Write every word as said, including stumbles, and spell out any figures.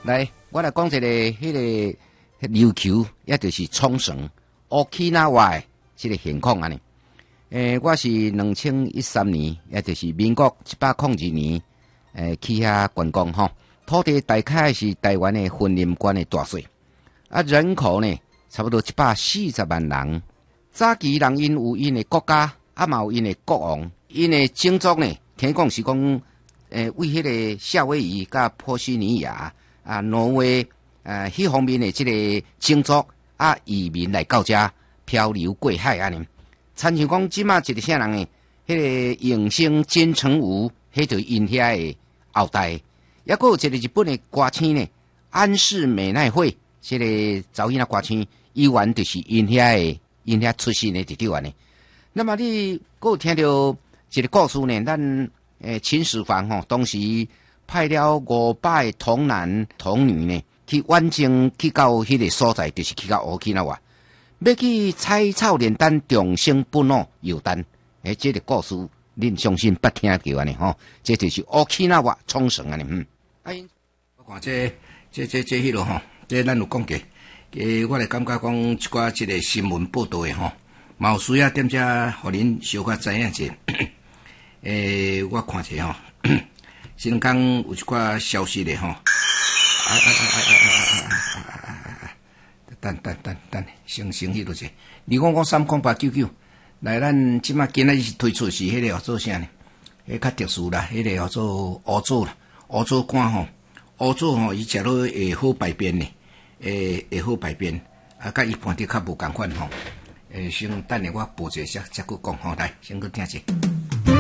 来，我来讲一个迄、那个琉球，也就是冲绳 Okinawa 的这个现况安尼。诶、欸，我是两千一三年，也就是民国一百零二年，诶、欸，去遐观光吼。土地大概是台湾的婚林关的大小，啊，人口呢差不多一百四十万人。早期人因有因的国家，啊嘛有因的国王，因的种族呢，听讲是讲，诶、欸，为迄个夏威夷甲波西尼亚啊、挪威，呃，迄方面的这个种族啊移民来到遮漂流过海安尼。参像讲即马一个啥人呢？迄、那个永生金城武，迄就是因遐的后代。也佫有一个日本的歌星呢，安室美奈惠，这个查某囡仔歌星，伊原就是因遐的，因遐出身的伫对安尼。那么你佫有听到一个故事呢？咱诶秦始皇吼，当时派了五百童男童女呢，去远征去到迄个所在，就是去到Okinawa，要去采草炼丹，长生不老药丹。诶，这个故事恁相信捌听过安尼吼？这就是 Okinawa 冲绳安尼。嗯，啊，我看这这这这迄落吼，这咱有讲过。诶，我来感觉讲一寡即个新闻报道诶吼，嘛有需要踮遮互恁小可知影者。诶，我看者吼，前两天有一寡消息咧吼。啊啊啊啊啊啊啊啊啊！等等等等，先先迄落者，二五五三空八九九。来，咱即马今仔日推出是迄个叫做啥呢？迄较特殊啦，迄个叫做乌棗啦，乌棗干吼，乌棗吼，伊食落会好排便呢，会会好排便，啊，甲一般的较无共款吼。诶，先等下我报一下，再再佫讲吼，来，先佫听者。